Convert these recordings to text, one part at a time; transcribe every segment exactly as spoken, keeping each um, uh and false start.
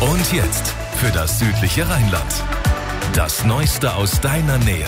Und jetzt für das südliche Rheinland. Das Neueste aus deiner Nähe.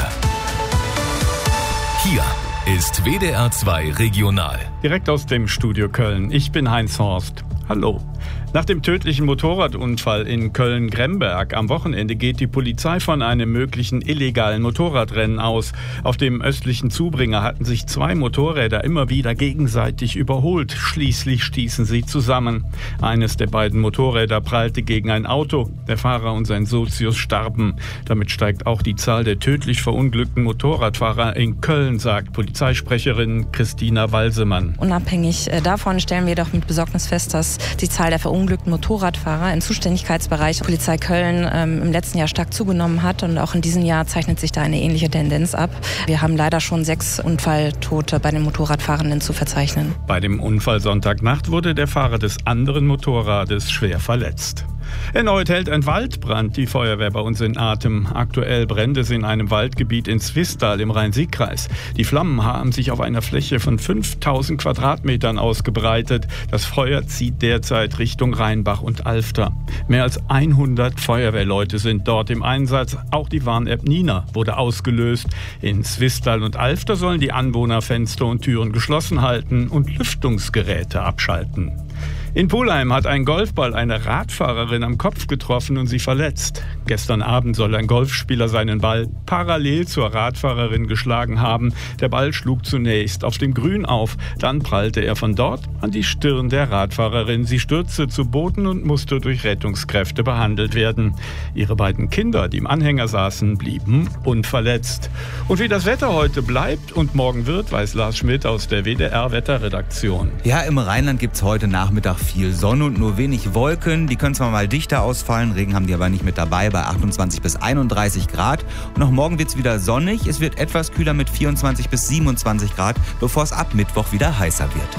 Hier ist W D R zwei Regional. Direkt aus dem Studio Köln. Ich bin Heinz Horst. Hallo. Nach dem tödlichen Motorradunfall in Köln-Gremberg am Wochenende geht die Polizei von einem möglichen illegalen Motorradrennen aus. Auf dem östlichen Zubringer hatten sich zwei Motorräder immer wieder gegenseitig überholt. Schließlich stießen sie zusammen. Eines der beiden Motorräder prallte gegen ein Auto. Der Fahrer und sein Sozius starben. Damit steigt auch die Zahl der tödlich verunglückten Motorradfahrer in Köln, sagt Polizeisprecherin Christina Walsemann. Unabhängig davon stellen wir doch mit Besorgnis fest, dass die Zahl der verunglückten Motorradfahrer im Zuständigkeitsbereich Polizei Köln ähm, im letzten Jahr stark zugenommen hat, und auch in diesem Jahr zeichnet sich da eine ähnliche Tendenz ab. Wir haben leider schon sechs Unfalltote bei den Motorradfahrenden zu verzeichnen. Bei dem Unfall Sonntagnacht wurde der Fahrer des anderen Motorrades schwer verletzt. Erneut hält ein Waldbrand die Feuerwehr bei uns in Atem. Aktuell brennt es in einem Waldgebiet in Zwistal im Rhein-Sieg-Kreis. Die Flammen haben sich auf einer Fläche von fünftausend Quadratmetern ausgebreitet. Das Feuer zieht derzeit Richtung Rheinbach und Alfter. Mehr als hundert Feuerwehrleute sind dort im Einsatz. Auch die Warn-App Nina wurde ausgelöst. In Zwistal und Alfter sollen die Anwohner Fenster und Türen geschlossen halten und Lüftungsgeräte abschalten. In Pulheim hat ein Golfball eine Radfahrerin am Kopf getroffen und sie verletzt. Gestern Abend soll ein Golfspieler seinen Ball parallel zur Radfahrerin geschlagen haben. Der Ball schlug zunächst auf dem Grün auf, dann prallte er von dort an die Stirn der Radfahrerin. Sie stürzte zu Boden und musste durch Rettungskräfte behandelt werden. Ihre beiden Kinder, die im Anhänger saßen, blieben unverletzt. Und wie das Wetter heute bleibt und morgen wird, weiß Lars Schmidt aus der W D R-Wetterredaktion. Ja, im Rheinland gibt es heute Nachmittag viel Sonne und nur wenig Wolken. Die können zwar mal dichter ausfallen, Regen haben die aber nicht mit dabei, bei achtundzwanzig bis einunddreißig Grad. Und auch morgen wird es wieder sonnig. Es wird etwas kühler mit vierundzwanzig bis siebenundzwanzig Grad, bevor es ab Mittwoch wieder heißer wird.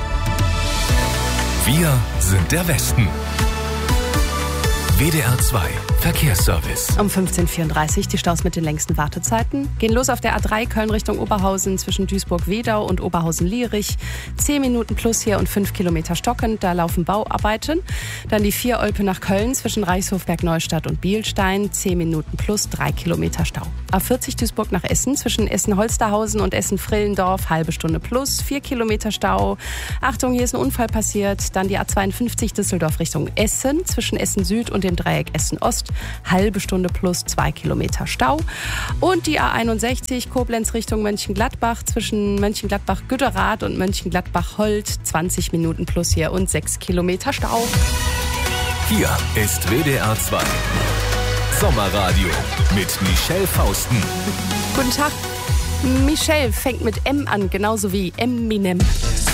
Wir sind der Westen. W D R zwei Verkehrsservice. Um fünfzehn Uhr vierunddreißig die Staus mit den längsten Wartezeiten. Gehen los auf der A drei Köln Richtung Oberhausen zwischen Duisburg-Wedau und Oberhausen-Lierich. zehn Minuten plus hier und fünf Kilometer stockend. Da laufen Bauarbeiten. Dann die vier Olpe nach Köln zwischen Reichshofberg-Neustadt und Bielstein. zehn Minuten plus drei Kilometer Stau. A vierzig Duisburg nach Essen zwischen Essen-Holsterhausen und Essen-Frillendorf. Halbe Stunde plus, vier Kilometer Stau. Achtung, hier ist ein Unfall passiert. Dann die A zweiundfünfzig Düsseldorf Richtung Essen zwischen Essen Süd und dem Dreieck Essen-Ost. Halbe Stunde plus zwei Kilometer Stau. Und die A einundsechzig Koblenz Richtung Mönchengladbach zwischen Mönchengladbach-Gütterath und Mönchengladbach-Holt. zwanzig Minuten plus hier und sechs Kilometer Stau. Hier ist W D R zwei Sommerradio mit Michelle Fausten. Guten Tag. Michelle fängt mit M an, genauso wie Eminem.